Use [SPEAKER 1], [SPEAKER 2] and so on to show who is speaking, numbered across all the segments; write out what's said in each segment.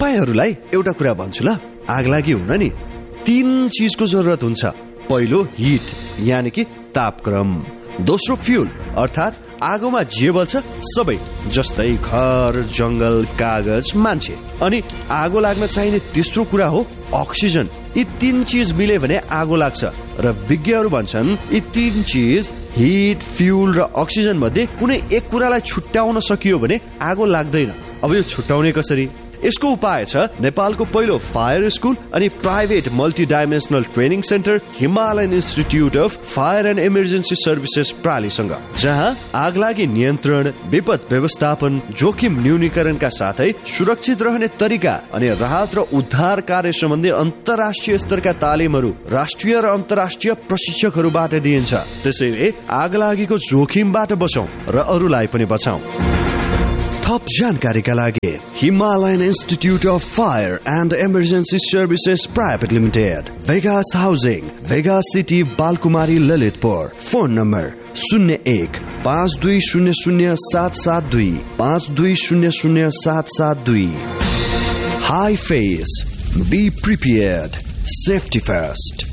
[SPEAKER 1] तपाईहरुलाई एउटा कुरा भन्छु ल, आगलागी हुन नि 3 चीजको जरुरत हुन्छ। पहिलो हिट यानी कि तापक्रम, दोस्रो फ्यूल अर्थात आगोमा जे बल्छ सबै, जस्तै घर, जंगल, कागज, मान्छे, अनि आगो लाग्न चाहिने तेस्रो कुरा हो अक्सिजन। यी 3 चीज मिले भने आगो लाग्छ र विज्ञहरू भन्छन् यी 3 चीज हिट, फ्यूल र अक्सिजन मध्ये कुनै एक कुरालाई छुट्याउन सकियो भने आगो लाग्दैन। अब यो छुट्याउने कसरी? यसको उपाय छ नेपालको पहिलो फायर स्कुल अनि private multi dimensional training centre Himalayan institute of fire and emergency services प्रालीसँग, जहाँ आगलागी नियन्त्रण, विपद व्यवस्थापन, जोखिम न्यूनीकरणका साथै सुरक्षित रहने तरिका अनि राहत र उद्धार कार्य सम्बन्धी अन्तर्राष्ट्रिय स्तरका तालिमहरू राष्ट्रिय र अन्तर्राष्ट्रिय प्रशिक्षकहरूबाट दिइन्छ। त्यसैले आगलागीको जोखिमबाट बचौं र अरूलाई पनि बचाउँ। थप जानकारीका लागि Himalayan institute of fire and emergency services private limited, Vegas housing, Vegas city, Balkumari, Lalitpur. Phone number 01-5200-772 5200-772। High face, be prepared, safety first.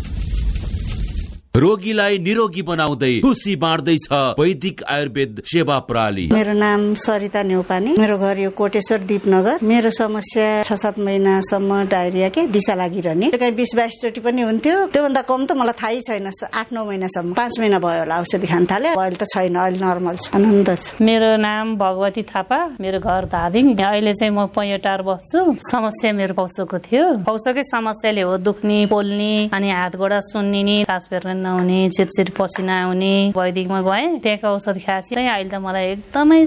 [SPEAKER 2] रोगीलाई निरोगी बनाउँदै खुसी बाँड्दैछ वैदिक आयुर्वेद सेवा प्रणाली।
[SPEAKER 3] मेरो नाम सरिता न्यौपानी, मेरो घर यो कोटेश्वर दीपनगर। मेरो समस्या 6-7 महिनासम्म डायरिया के दिशा लागिरहने, कहीँ 20-22 चोटि पनि हुन्थ्यो। त्योभन्दा कम त मलाई थाहै छैन। 8-9 महिनासम्म, 5 महिना भयो होला औषधि खान थाले। अहिले त छैन, अहिले नर्मल छ, आनन्द छ।
[SPEAKER 4] मेरो नाम भगवती थापा, मेरो घर धादिङ। अहिले चाहिँ म पैयटार बस्छु। समस्या मेरो पौसोको थियो। पौसोकै समस्याले हो दुख्ने, पोल्ने, अनि हात गोडा सुन्निने, सास फेर्न नहुने, चिरचिर पसिना आउने। वैदिकमा गएँ, त्यहाँको औषध खाएपछि अहिले त मलाई एकदमै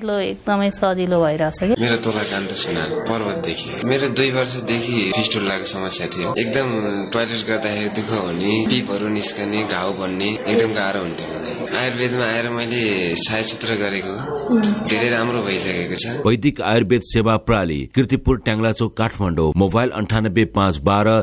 [SPEAKER 4] सजिलो भइरहेछ कि।
[SPEAKER 5] मेरो तोला कान्त सिन्हा, पर्वतदेखि। मेरो 2 वर्षदेखि फिस्टुलाको समस्या थियो। एकदम टोयलेट गर्दाखेरि दुःख हुने, पिपहरू निस्कने, घाउ बन्ने, एकदम गाह्रो हुन्थ्यो मलाई। आयुर्वेदमा आएर मैले सहायसूत्र गरेको, धेरै राम्रो भइसकेको छ।
[SPEAKER 2] वैदिक आयुर्वेद सेवा प्रणाली, कीर्तिपुर, ट्याङ्ग्लाचोक, काठमाडौँ। मोबाइल 98-512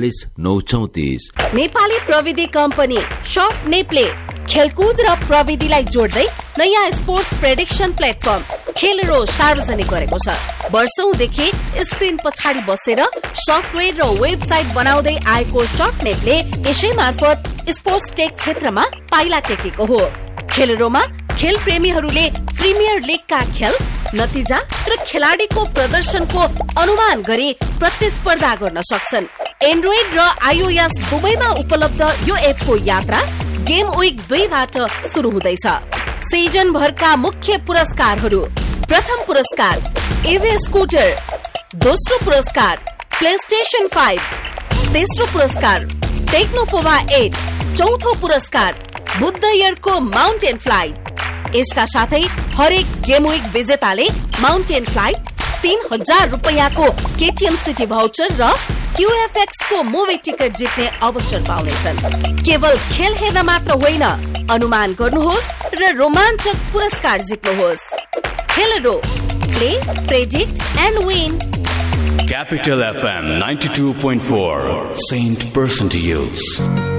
[SPEAKER 2] 40-934।
[SPEAKER 6] नेपाली प्रविधि कम्पनी सफ्ट नेप्ले खेलकुद र प्रविधिलाई जोड्दै नयाँ स्पोर्ट्स प्रेडिक्सन प्लेटफर्म खेलरो सार्वजनिक गरेको छ। वर्षौंदेखि स्क्रिन पछाडि बसेर सफ्टवेयर र वेबसाइट बनाउँदै आएको सफ्ट नेप्ले यसै मार्फत स्पोर्ट्स टेक क्षेत्रमा पाइला टेकेको हो। खेलरोमा खेल प्रेमीहरूले प्रिमियर लिगका खेल, नतिजा र खेलाडीको प्रदर्शनको अनुमान गरी प्रतिस्पर्धा गर्न सक्छन्। एन्ड्रोइड र iOS दुवैमा उपलब्ध यो एपको यात्रा गेम विक 2बाट सुरु हुँदैछ। सिजन भरका मुख्य पुरस्कारहरू: प्रथम पुरस्कार एभी स्कुटर, दोस्रो पुरस्कार प्लेस्टेशन 5, तेस्रो पुरस्कार टेक्नोपोवा 8, चौथो पुरस्कार बुद्ध इयरको माउन्टेन फ्लाइट। यसका साथै हरेक गेम विक विजेताले mountain flight, 3000 रुपैयाँको KTM city voucher र QFX को मुभी टिकट जित्ने अवसर पाउनेछन्। केवल खेल हेर्न मात्र होइन, अनुमान गर्नुहोस् र रोमाञ्चक पुरस्कार जित्नुहोस्। खेलरो, play, predict and win.
[SPEAKER 7] Capital FM 92.4, Saint Person to Use.